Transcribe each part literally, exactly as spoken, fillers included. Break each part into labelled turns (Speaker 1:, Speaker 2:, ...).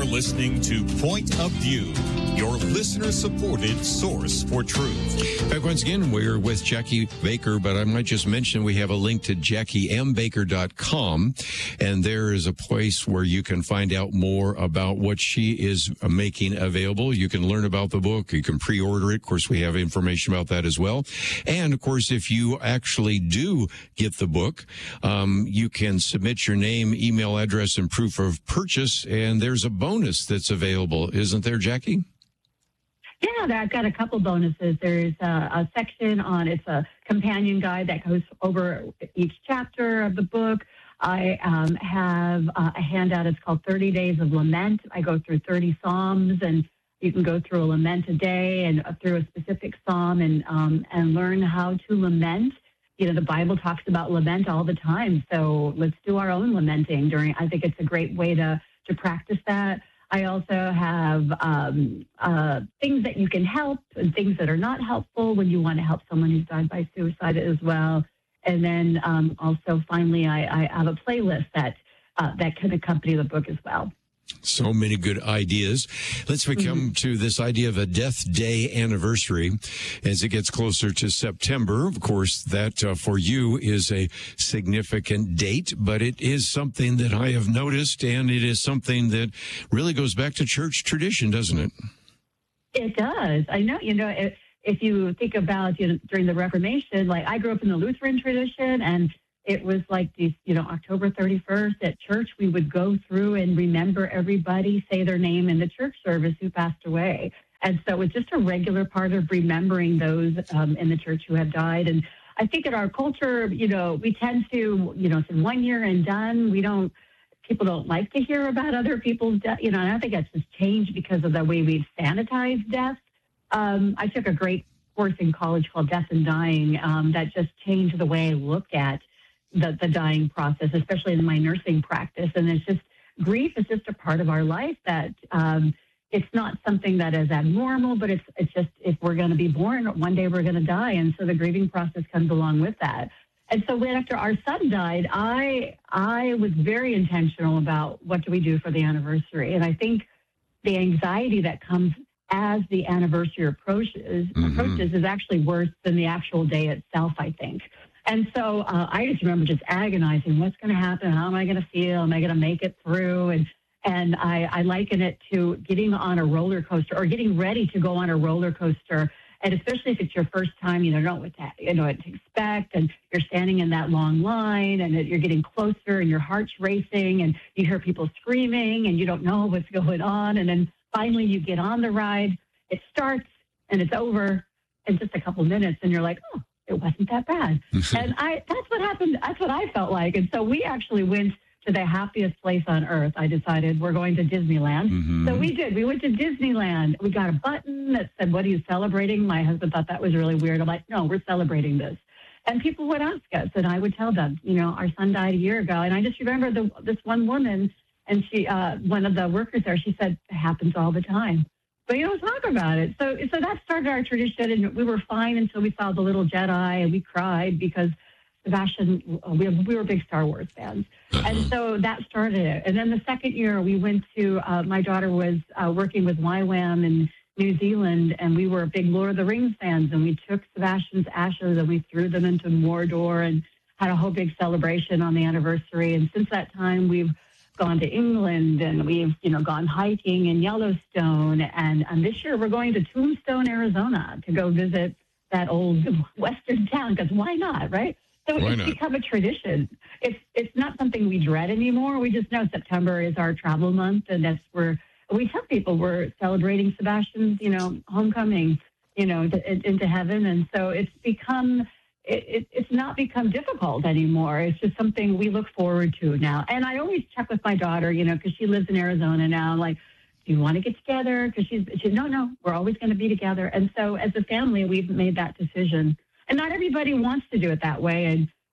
Speaker 1: listening to Point of View, your listener-supported source for truth.
Speaker 2: Back once again, we're with Jackie Baker, but I might just mention we have a link to jackie m baker dot com, and there is a place where you can find out more about what she is making available. You can learn about the book. You can pre-order it. Of course, we have information about that as well. And, of course, if you actually do get the book, um, you can submit your name, email address, and proof of purchase, and there's a bonus that's available. Isn't there, Jackie?
Speaker 3: Yeah, I've got a couple bonuses. There's a, a section on, it's a companion guide that goes over each chapter of the book. I um, have uh, a handout. It's called thirty days of Lament. I go through thirty Psalms, and you can go through a lament a day and uh, through a specific Psalm and um, and learn how to lament. You know, the Bible talks about lament all the time, so let's do our own lamenting during. I think it's a great way to to practice that. I also have um, uh, things that you can help and things that are not helpful when you want to help someone who's died by suicide as well. And then um, also, finally, I, I have a playlist that uh, that can accompany the book as well.
Speaker 2: So many good ideas. Let's become mm-hmm. to this idea of a Death Day anniversary as it gets closer to September. Of course, that uh, for you is a significant date, but it is something that I have noticed, and it is something that really goes back to church tradition, doesn't it?
Speaker 3: It does. I know, you know, if, if you think about, you know, during the Reformation, like I grew up in the Lutheran tradition, and it was like, these, you know, October thirty-first at church, we would go through and remember everybody, say their name in the church service who passed away. And so it's just a regular part of remembering those um, in the church who have died. And I think in our culture, you know, we tend to, you know, it's one year and done. We don't, people don't like to hear about other people's death. You know, and I think that's just changed because of the way we've sanitized death. Um, I took a great course in college called Death and Dying um, that just changed the way I look at the, the dying process, especially in my nursing practice. And it's just, grief is just a part of our life that um, it's not something that is abnormal, but it's it's just, if we're going to be born, one day we're going to die. And so the grieving process comes along with that. And so when after our son died, I I was very intentional about what do we do for the anniversary. And I think the anxiety that comes as the anniversary approaches, mm-hmm. approaches is actually worse than the actual day itself, I think. And so uh, I just remember just agonizing, what's going to happen? How am I going to feel? Am I going to make it through? And and I, I liken it to getting on a roller coaster or getting ready to go on a roller coaster. And especially if it's your first time, you don't know what to, you know what to expect. And you're standing in that long line and you're getting closer and your heart's racing and you hear people screaming and you don't know what's going on. And then finally you get on the ride, it starts and it's over in just a couple minutes. And you're like, oh, it wasn't that bad. And I that's what happened. That's what I felt like. And so we actually went to the happiest place on earth. I decided we're going to Disneyland. Mm-hmm. So we did. We went to Disneyland. We got a button that said, what are you celebrating? My husband thought that was really weird. I'm like, no, we're celebrating this. And people would ask us, and I would tell them, you know, our son died a year ago. And I just remember the, this one woman, and she, uh, one of the workers there, she said, it happens all the time. But you don't talk about it. So so that started our tradition, and we were fine until we saw The Little Jedi, and we cried because Sebastian, we, we were big Star Wars fans. Uh-huh. And so that started it. And then the second year, we went to, uh, my daughter was uh, working with Y WAM in New Zealand, and we were big Lord of the Rings fans, and we took Sebastian's ashes, and we threw them into Mordor and had a whole big celebration on the anniversary. And since that time, we've gone to England, and we've, you know, gone hiking in Yellowstone. And, and this year we're going to Tombstone, Arizona to go visit that old Western town, because why not, right? So why it's not? Become a tradition. It's it's not something we dread anymore. We just know September is our travel month, and that's where we tell people we're celebrating Sebastian's, you know, homecoming, you know, to, into heaven. And so it's become... It, it, it's not become difficult anymore. It's just something we look forward to now. And I always check with my daughter, you know, because she lives in Arizona now. I'm like, do you want to get together? Because she's, she, no, no, we're always going to be together. And so as a family, we've made that decision. And not everybody wants to do it that way. And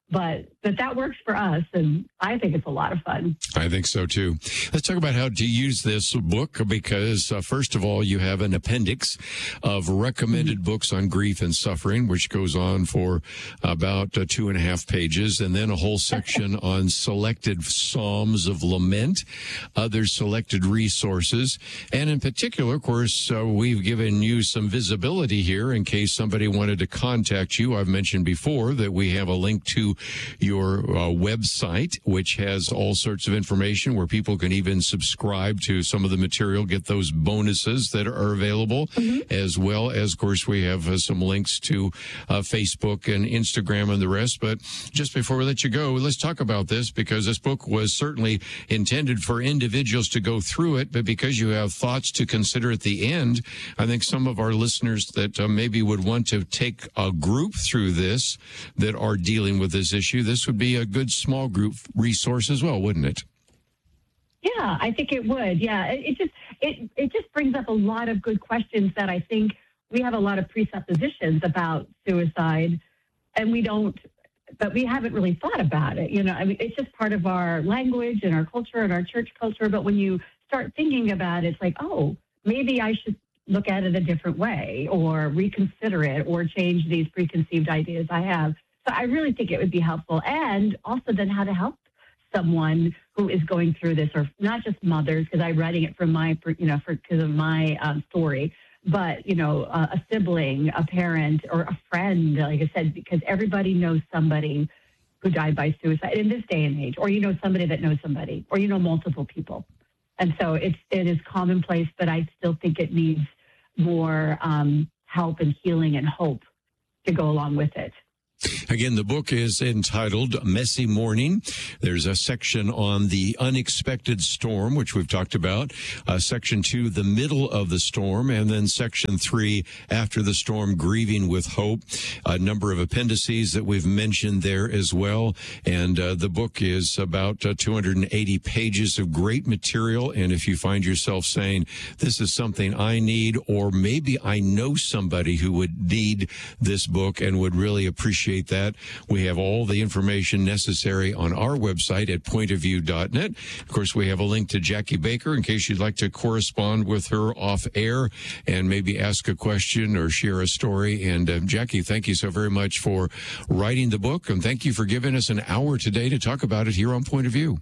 Speaker 3: but but that works for us, and I think it's a lot of fun.
Speaker 2: I think so too. Let's talk about how to use this book, because uh, first of all, you have an appendix of recommended mm-hmm. books on grief and suffering, which goes on for about uh, two and a half pages, and then a whole section on selected psalms of lament, other selected resources, and in particular, of course, uh, we've given you some visibility here in case somebody wanted to contact you. I've mentioned before that we have a link to your uh, website, which has all sorts of information where people can even subscribe to some of the material, get those bonuses that are available, mm-hmm. as well as, of course, we have uh, some links to uh, Facebook and Instagram and the rest. But just before we let you go, let's talk about this, because this book was certainly intended for individuals to go through it, but because you have thoughts to consider at the end, I think some of our listeners that uh, maybe would want to take a group through this that are dealing with this issue, this would be a good small group resource as well, wouldn't it?
Speaker 3: Yeah, I think it would. Yeah, it, it just it it just brings up a lot of good questions that I think we have a lot of presuppositions about suicide, and we don't, but we haven't really thought about it. You know, I mean, it's just part of our language and our culture and our church culture. But when you start thinking about it, it's like, oh, maybe I should look at it a different way, or reconsider it, or change these preconceived ideas I have. So I really think it would be helpful, and also then how to help someone who is going through this, or not just mothers, because I'm writing it from my, you know, for because of my um, story, but, you know, uh, a sibling, a parent, or a friend, like I said, because everybody knows somebody who died by suicide in this day and age, or you know somebody that knows somebody, or you know multiple people. And so it's, it is commonplace, but I still think it needs more um, help and healing and hope to go along with it.
Speaker 2: Again, the book is entitled Messy Morning. There's a section on the unexpected storm, which we've talked about. Uh, section two, the middle of the storm. And then section three, after the storm, grieving with hope. A number of appendices that we've mentioned there as well. And uh, the book is about uh, two hundred eighty pages of great material. And if you find yourself saying, this is something I need, or maybe I know somebody who would need this book and would really appreciate that, we have all the information necessary on our website at point of view dot net. Of course, we have a link to Jackie Baker in case you'd like to correspond with her off air and maybe ask a question or share a story. And uh, Jackie, thank you so very much for writing the book, and thank you for giving us an hour today to talk about it here on Point of View.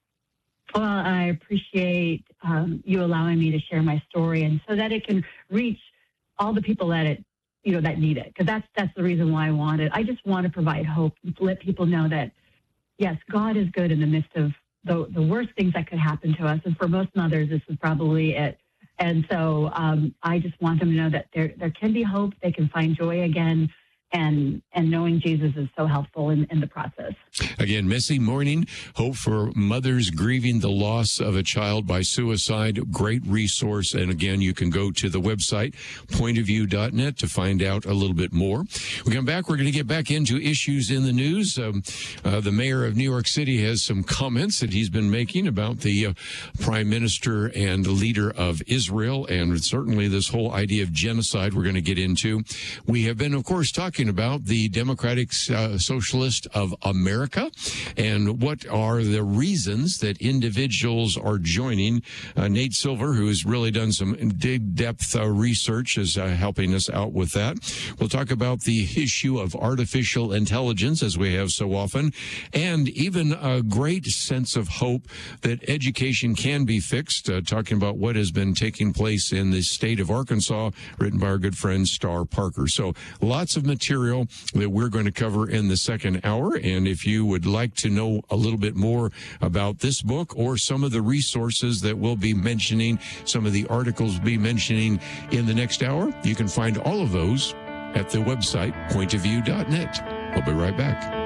Speaker 3: Well, I appreciate um, you allowing me to share my story, and so that it can reach all the people that it you know, that need it. Because that's, that's the reason why I want it. I just want to provide hope, to let people know that, yes, God is good in the midst of the, the worst things that could happen to us. And for most mothers, this is probably it. And so um, I just want them to know that there, there can be hope. They can find joy again. And and knowing Jesus is so helpful in, in the process.
Speaker 2: Again, Messy Morning, hope for mothers grieving the loss of a child by suicide. Great resource. And again, you can go to the website, point of view dot net, to find out a little bit more. We come back, we're going to get back into issues in the news. Um, uh, the mayor of New York City has some comments that he's been making about the uh, prime minister and the leader of Israel, and certainly this whole idea of genocide we're going to get into. We have been, of course, talking about the Democratic uh, Socialist of America and what are the reasons that individuals are joining. Uh, Nate Silver, who has really done some deep depth uh, research, is uh, helping us out with that. We'll talk about the issue of artificial intelligence, as we have so often, and even a great sense of hope that education can be fixed, uh, talking about what has been taking place in the state of Arkansas, written by our good friend Star Parker. So lots of material that we're going to cover in the second hour. And if you would like to know a little bit more about this book or some of the resources that we'll be mentioning, some of the articles we'll be mentioning in the next hour, you can find all of those at the website, point of view dot net. We'll be right back.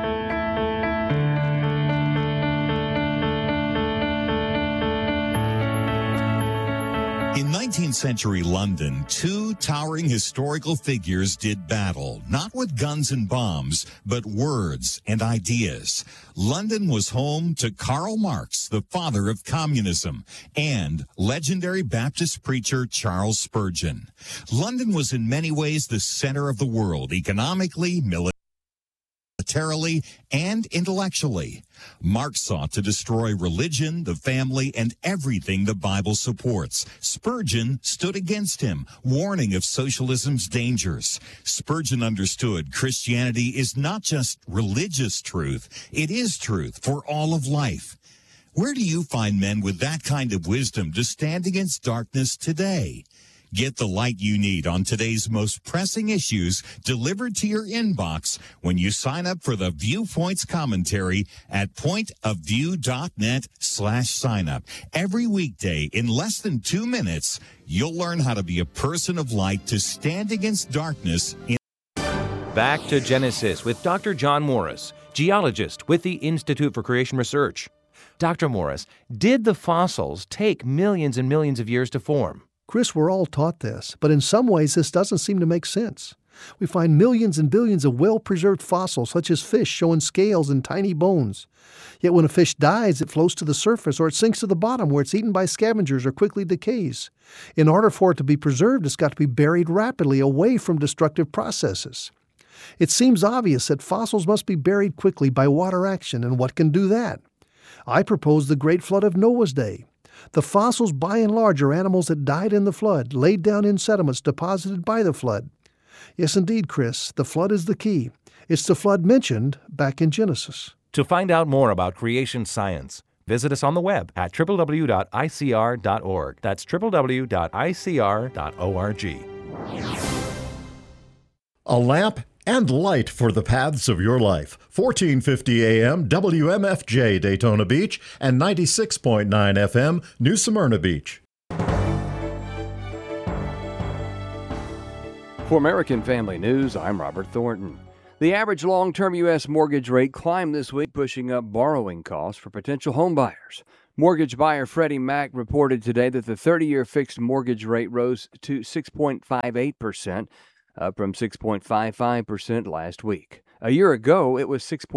Speaker 1: In nineteenth century London, two towering historical figures did battle, not with guns and bombs, but words and ideas. London was home to Karl Marx, the father of communism, and legendary Baptist preacher Charles Spurgeon. London was in many ways the center of the world, economically, militarily, militarily and intellectually. Mark sought to destroy religion, the family, and everything the Bible supports. Spurgeon stood against him, warning of socialism's dangers. Spurgeon understood Christianity is not just religious truth, it is truth for all of life. Where do you find men with that kind of wisdom to stand against darkness today? Get the light you need on today's most pressing issues delivered to your inbox when you sign up for the Viewpoints commentary at pointofview.net slash sign up. Every weekday in less than two minutes, you'll learn how to be a person of light to stand against darkness. In-
Speaker 4: Back to Genesis with Doctor John Morris, geologist with the Institute for Creation Research. Doctor Morris, did the fossils take millions and millions of years to form?
Speaker 5: Chris, we're all taught this, but in some ways this doesn't seem to make sense. We find millions and billions of well-preserved fossils, such as fish showing scales and tiny bones. Yet when a fish dies, it floats to the surface or it sinks to the bottom where it's eaten by scavengers or quickly decays. In order for it to be preserved, it's got to be buried rapidly away from destructive processes. It seems obvious that fossils must be buried quickly by water action, and what can do that? I propose the Great Flood of Noah's day. The fossils, by and large, are animals that died in the flood, laid down in sediments deposited by the flood. Yes, indeed, Chris, the flood is the key. It's the flood mentioned back in Genesis.
Speaker 4: To find out more about creation science, visit us on the web at w w w dot i c r dot org. That's w w w dot i c r dot org.
Speaker 6: A lamp and light for the paths of your life. fourteen fifty A M W M F J Daytona Beach and ninety-six point nine F M New Smyrna Beach.
Speaker 7: For American Family News, I'm Robert Thornton. The average long-term U S mortgage rate climbed this week, pushing up borrowing costs for potential home buyers. Mortgage buyer Freddie Mac reported today that the thirty-year fixed mortgage rate rose to six point five eight percent, up from six point five five percent last week. A year ago, it was six point